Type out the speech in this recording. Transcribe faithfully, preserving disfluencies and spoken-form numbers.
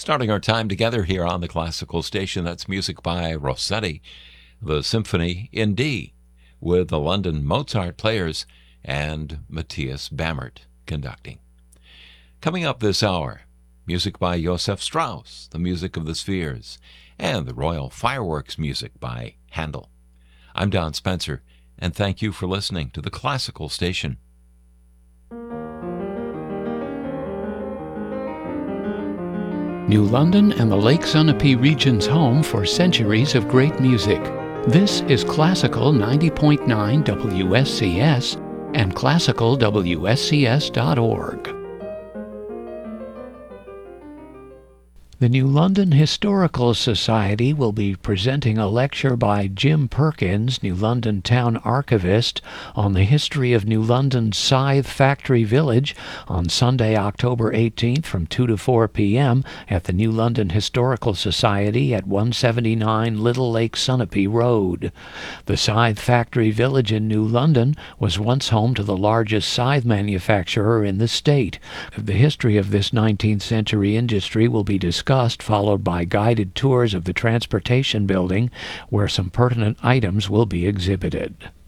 Starting our time together here on the Classical Station, that's music by Rossetti, the Symphony in D, with the London Mozart Players and Matthias Bammert conducting. Coming up this hour, music by Joseph Strauss, the music of the Spheres, and the Royal Fireworks music by Handel. I'm Don Spencer, and thank you for listening to the Classical Station. New London and the Lake Sunapee region's home for centuries of great music. This is Classical ninety point nine W S C S and classical W S C S dot org. The New London Historical Society will be presenting a lecture by Jim Perkins, New London Town Archivist, on the history of New London's Scythe Factory Village on Sunday, October eighteenth from two to four p.m. at the New London Historical Society at one seventy-nine Little Lake Sunapee Road. The Scythe Factory Village in New London was once home to the largest scythe manufacturer in the state. The history of this nineteenth century industry will be discussed, followed by guided tours of the Transportation Building, where some pertinent items will be exhibited.